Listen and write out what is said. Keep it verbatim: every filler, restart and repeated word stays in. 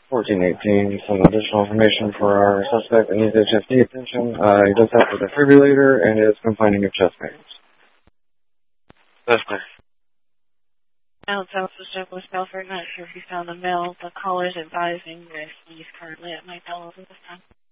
fourteen eighteen, some additional information for our suspect that needs H S D attention. Uh, he does have a defibrillator and is complaining of chest pains. That's clear. Mount South Douglas Belford, not sure if you found the mail. The caller is advising that he's currently at my fellows at this time.